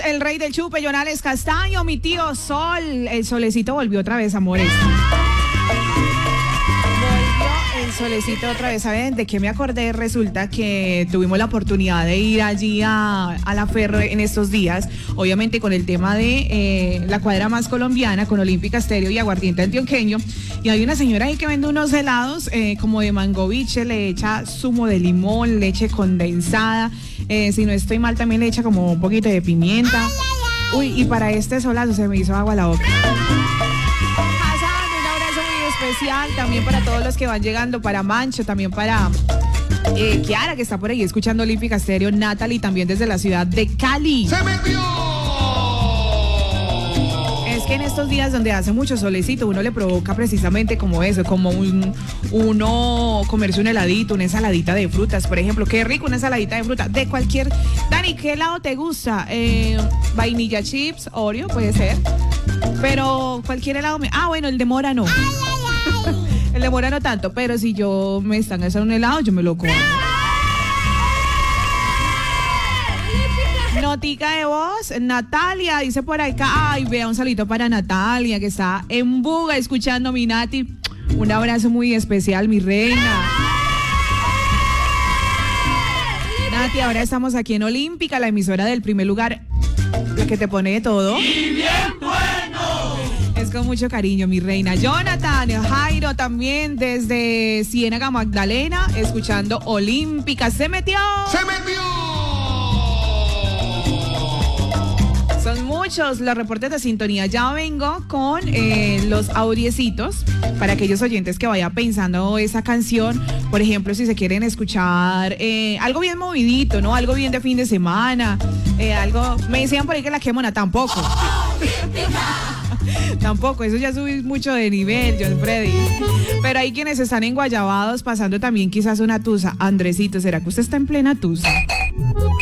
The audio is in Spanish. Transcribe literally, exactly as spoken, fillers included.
el rey del chupe, Jonales Castaño, mi tío Sol. El solecito volvió otra vez, amores. El solecito otra vez, ¿saben de qué me acordé? Resulta que tuvimos la oportunidad de ir allí a, a la Ferro en estos días, obviamente con el tema de eh, la cuadra más colombiana, con Olímpica Estéreo y Aguardiente Antioqueño, y hay una señora ahí que vende unos helados eh, como de mangoviche, le echa zumo de limón, leche condensada, eh, si no estoy mal también le echa como un poquito de pimienta. Uy, y para este solazo se me hizo agua la boca. Especial también para todos los que van llegando, para Mancho, también para eh, Kiara, que está por ahí escuchando Olímpica Estéreo, Natalie también desde la ciudad de Cali. ¡Se metió! Es que en estos días donde hace mucho solecito, uno le provoca precisamente como eso, como un, uno comerse un heladito, una ensaladita de frutas, por ejemplo. Qué rico una ensaladita de fruta, de cualquier... Dani, ¿qué helado te gusta? Eh, vainilla chips, Oreo, puede ser. Pero cualquier helado... Me... Ah, bueno, el de mora no. El de mora no tanto, pero si yo me están haciendo un helado, yo me lo como. Notica de voz, Natalia dice por acá, ay, vea un salito para Natalia que está en Buga escuchando mi Nati. Un abrazo muy especial, mi reina. Nati, ahora estamos aquí en Olímpica, la emisora del primer lugar, la que te pone de todo. ¡Y bien bueno! Es con mucho cariño, mi reina. Jonathan, Jairo también desde Ciénaga Magdalena, escuchando Olímpica. ¡Se metió! ¡Se metió! Son muchos los reportes de sintonía. Ya vengo con eh, los audiecitos para aquellos oyentes que vayan pensando esa canción. Por ejemplo, si se quieren escuchar eh, algo bien movidito, ¿no? Algo bien de fin de semana. Eh, algo. Me decían por ahí que la quemona tampoco. Tampoco, eso ya subís mucho de nivel, John Freddy. Pero hay quienes están en Guayabados pasando también quizás una tusa. Andresito, ¿será que usted está en plena tusa?